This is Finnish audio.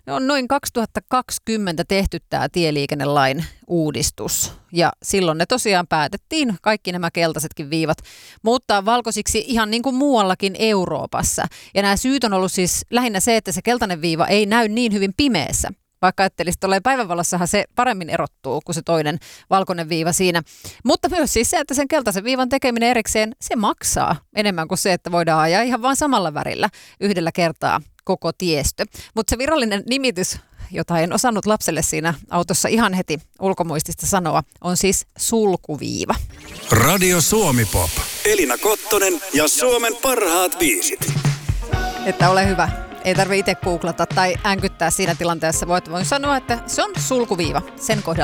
on noin 2020 tehty tämä tieliikennelain uudistus ja silloin ne tosiaan päätettiin, kaikki nämä keltaisetkin viivat, muuttaa valkoisiksi ihan niin kuin muuallakin Euroopassa. Ja nämä syyt on ollut siis lähinnä se, että se keltainen viiva ei näy niin hyvin pimeässä. Vaikka ajattelisit, että päivänvalossahan se paremmin erottuu kuin se toinen valkoinen viiva siinä. Mutta myös siis se, että sen keltaisen viivan tekeminen erikseen, se maksaa enemmän kuin se, että voidaan ajaa ihan vain samalla värillä yhdellä kertaa koko tiestö. Mutta se virallinen nimitys, jota en osannut lapselle siinä autossa ihan heti ulkomuistista sanoa, on siis sulkuviiva. Radio Suomi Pop. Elina Kottonen ja Suomen parhaat biisit. Että ole hyvä. Ei tarvitse itse googlata tai änkyttää siinä tilanteessa. Voin sanoa, että se on sulkuviiva. Sen kohdalla